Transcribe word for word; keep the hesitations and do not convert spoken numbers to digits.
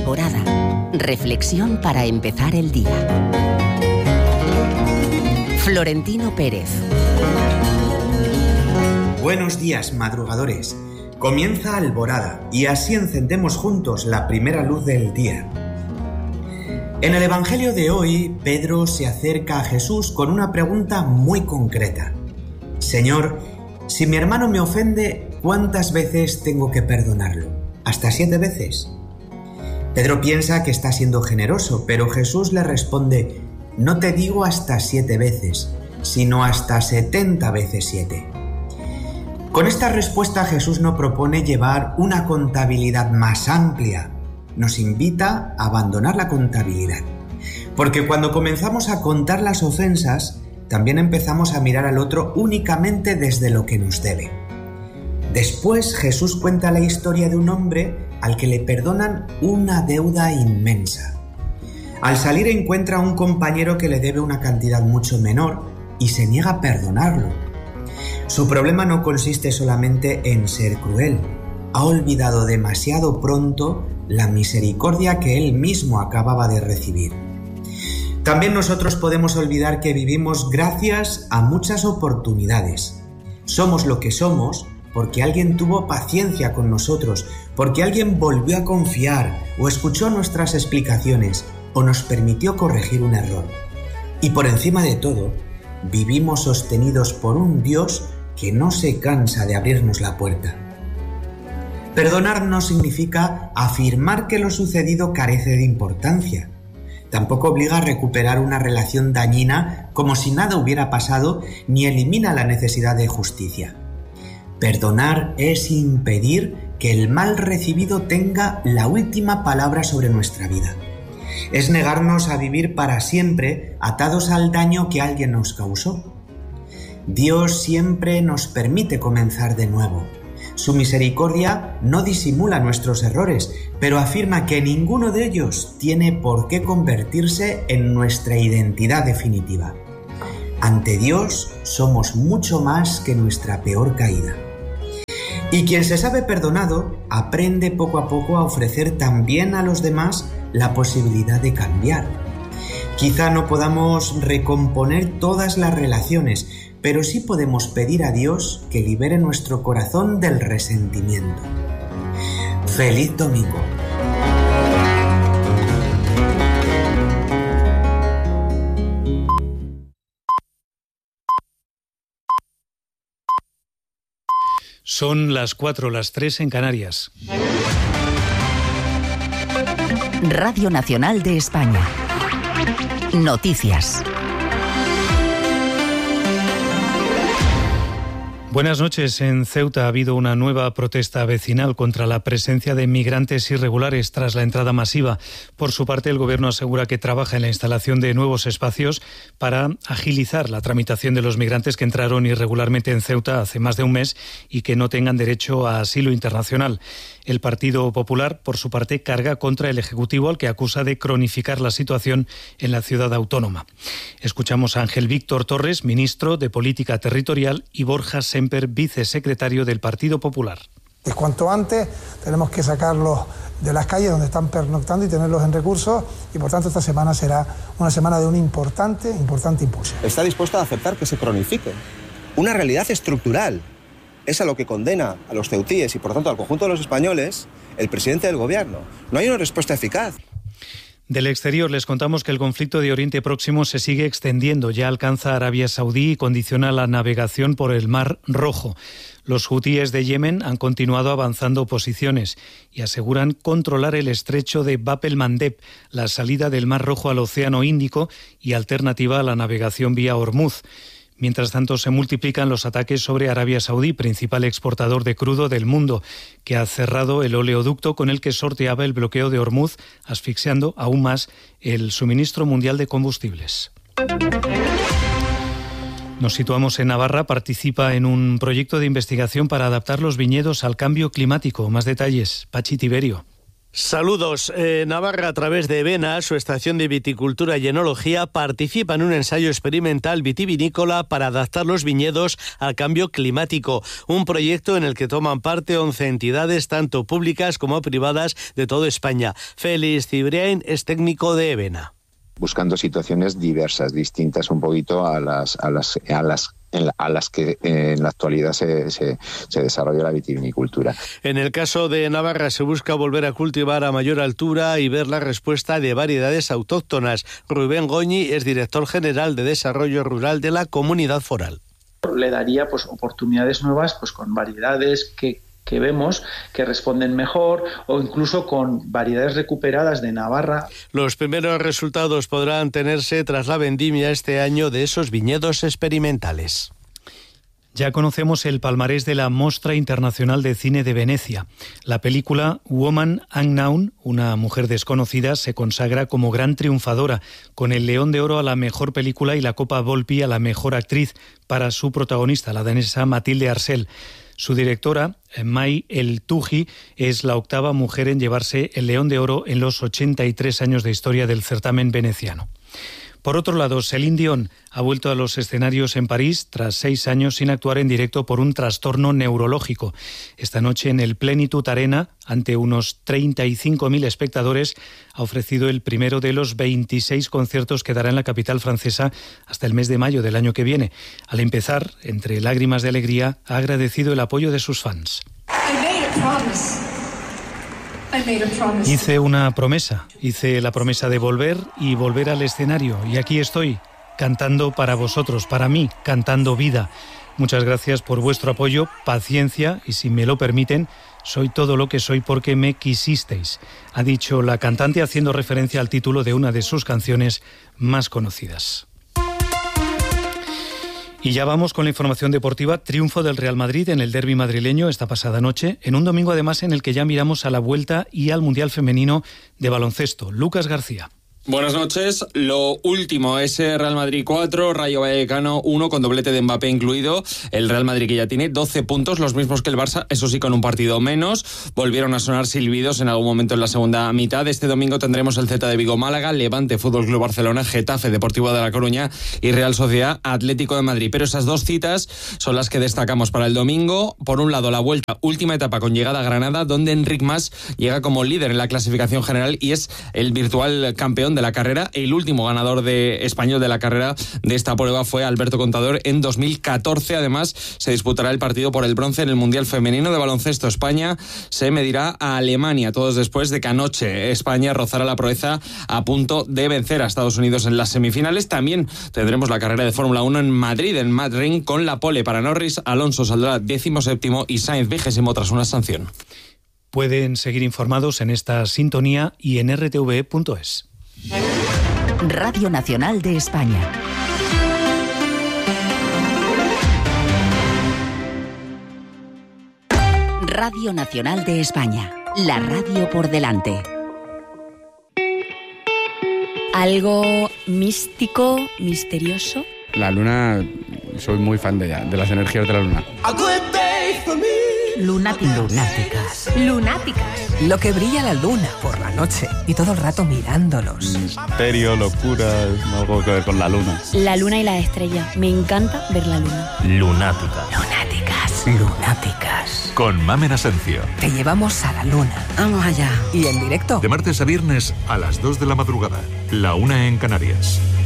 Alborada. Reflexión para empezar el día. Florentino Pérez. Buenos días, madrugadores. Comienza Alborada y así encendemos juntos la primera luz del día. En el Evangelio de hoy, Pedro se acerca a Jesús con una pregunta muy concreta. Señor, si mi hermano me ofende, ¿cuántas veces tengo que perdonarlo? ¿Hasta siete veces? Pedro piensa que está siendo generoso, pero Jesús le responde, no te digo hasta siete veces, sino hasta setenta veces siete. Con esta respuesta Jesús no propone llevar una contabilidad más amplia, nos invita a abandonar la contabilidad. Porque cuando comenzamos a contar las ofensas, también empezamos a mirar al otro únicamente desde lo que nos debe. Después Jesús cuenta la historia de un hombre al que le perdonan una deuda inmensa. Al salir encuentra a un compañero que le debe una cantidad mucho menor y se niega a perdonarlo. Su problema no consiste solamente en ser cruel. Ha olvidado demasiado pronto la misericordia que él mismo acababa de recibir. También nosotros podemos olvidar que vivimos gracias a muchas oportunidades. Somos lo que somos porque alguien tuvo paciencia con nosotros, porque alguien volvió a confiar o escuchó nuestras explicaciones o nos permitió corregir un error. Y por encima de todo, vivimos sostenidos por un Dios que no se cansa de abrirnos la puerta. Perdonar no significa afirmar que lo sucedido carece de importancia. Tampoco obliga a recuperar una relación dañina como si nada hubiera pasado, ni elimina la necesidad de justicia. Perdonar es impedir que el mal recibido tenga la última palabra sobre nuestra vida. Es negarnos a vivir para siempre atados al daño que alguien nos causó. Dios siempre nos permite comenzar de nuevo. Su misericordia no disimula nuestros errores, pero afirma que ninguno de ellos tiene por qué convertirse en nuestra identidad definitiva. Ante Dios somos mucho más que nuestra peor caída. Y quien se sabe perdonado aprende poco a poco a ofrecer también a los demás la posibilidad de cambiar. Quizá no podamos recomponer todas las relaciones, pero sí podemos pedir a Dios que libere nuestro corazón del resentimiento. ¡Feliz domingo! Son las cuatro, las tres en Canarias. Radio Nacional de España. Noticias. Buenas noches. En Ceuta ha habido una nueva protesta vecinal contra la presencia de migrantes irregulares tras la entrada masiva. Por su parte, el Gobierno asegura que trabaja en la instalación de nuevos espacios para agilizar la tramitación de los migrantes que entraron irregularmente en Ceuta hace más de un mes y que no tengan derecho a asilo internacional. El Partido Popular, por su parte, carga contra el Ejecutivo, al que acusa de cronificar la situación en la ciudad autónoma. Escuchamos a Ángel Víctor Torres, ministro de Política Territorial, y Borja Semper, vicesecretario del Partido Popular. Y cuanto antes tenemos que sacarlos de las calles donde están pernoctando y tenerlos en recursos, y por tanto esta semana será una semana de un importante, importante impulso. ¿Está dispuesto a aceptar que se cronifique una realidad estructural? Es a lo que condena a los ceutíes y por tanto al conjunto de los españoles el presidente del gobierno. No hay una respuesta eficaz. Del exterior les contamos que el conflicto de Oriente Próximo se sigue extendiendo. Ya alcanza a Arabia Saudí y condiciona la navegación por el Mar Rojo. Los hutíes de Yemen han continuado avanzando posiciones y aseguran controlar el estrecho de Bab el-Mandeb, la salida del Mar Rojo al Océano Índico y alternativa a la navegación vía Hormuz. Mientras tanto, se multiplican los ataques sobre Arabia Saudí, principal exportador de crudo del mundo, que ha cerrado el oleoducto con el que sorteaba el bloqueo de Hormuz, asfixiando aún más el suministro mundial de combustibles. Nos situamos en Navarra. Participa en un proyecto de investigación para adaptar los viñedos al cambio climático. Más detalles, Pachi Tiberio. Saludos. Eh, Navarra, a través de EVENA, su estación de viticultura y enología, participa en un ensayo experimental vitivinícola para adaptar los viñedos al cambio climático. Un proyecto en el que toman parte once entidades, tanto públicas como privadas, de toda España. Félix Cibrián es técnico de EVENA. Buscando situaciones diversas, distintas un poquito a las a las a las a las que en la actualidad se, se, se desarrolla la vitivinicultura. En el caso de Navarra se busca volver a cultivar a mayor altura y ver la respuesta de variedades autóctonas. Rubén Goñi es director general de Desarrollo Rural de la Comunidad Foral. Le daría pues oportunidades nuevas pues con variedades que que vemos que responden mejor o incluso con variedades recuperadas de Navarra. Los primeros resultados podrán tenerse tras la vendimia este año de esos viñedos experimentales. Ya conocemos el palmarés de la Mostra Internacional de Cine de Venecia. La película Woman Unknown, una mujer desconocida, se consagra como gran triunfadora, con el León de Oro a la mejor película y la Copa Volpi a la mejor actriz para su protagonista, la danesa Mathilde Arsel. Su directora, May El-Touhi, es la octava mujer en llevarse el León de Oro en los ochenta y tres años de historia del certamen veneciano. Por otro lado, Céline Dion ha vuelto a los escenarios en París tras seis años sin actuar en directo por un trastorno neurológico. Esta noche en el Plenitude Arena, ante unos treinta y cinco mil espectadores, ha ofrecido el primero de los veintiséis conciertos que dará en la capital francesa hasta el mes de mayo del año que viene. Al empezar, entre lágrimas de alegría, ha agradecido el apoyo de sus fans. Hice una promesa, hice la promesa de volver y volver al escenario, y aquí estoy, cantando para vosotros, para mí, cantando vida. Muchas gracias por vuestro apoyo, paciencia, y si me lo permiten, soy todo lo que soy porque me quisisteis, ha dicho la cantante haciendo referencia al título de una de sus canciones más conocidas. Y ya vamos con la información deportiva. Triunfo del Real Madrid en el derbi madrileño esta pasada noche, en un domingo además en el que ya miramos a la Vuelta y al Mundial Femenino de baloncesto. Lucas García. Buenas noches. Lo último, ese Real Madrid cuatro, Rayo Vallecano uno, con doblete de Mbappé incluido. El Real Madrid que ya tiene doce puntos, los mismos que el Barça, eso sí, con un partido menos. Volvieron a sonar silbidos en algún momento en la segunda mitad. Este domingo tendremos el Celta de Vigo Málaga, Levante Fútbol Club Barcelona, Getafe Deportivo de La Coruña y Real Sociedad Atlético de Madrid. Pero esas dos citas son las que destacamos para el domingo. Por un lado, la Vuelta, última etapa con llegada a Granada, donde Enric Mas llega como líder en la clasificación general y es el virtual campeón de la carrera. El último ganador de español de la carrera de esta prueba fue Alberto Contador en dos mil catorce. Además, se disputará el partido por el bronce en el Mundial Femenino de Baloncesto. España se medirá a Alemania, todos después de que anoche España rozara la proeza a punto de vencer a Estados Unidos en las semifinales. También tendremos la carrera de Fórmula uno en Madrid, en Madrid, con la pole para Norris. Alonso saldrá décimo séptimo y Sainz vigésimo tras una sanción. Pueden seguir informados en esta sintonía y en r t v punto es. Radio Nacional de España. Radio Nacional de España. La radio por delante. Algo místico, misterioso. La luna, soy muy fan de ella, de las energías de la luna. Lunáticas. Lunáticas. Lunáticas. Lo que brilla la luna por la noche y todo el rato mirándolos. Misterio, locura, algo que ver con la luna. La luna y las estrellas. Me encanta ver la luna. Lunáticas. Lunáticas. Lunáticas. Con Mamen Asencio. Te llevamos a la luna. Vamos allá. Y en directo. De martes a viernes a las dos de la madrugada. La una en Canarias.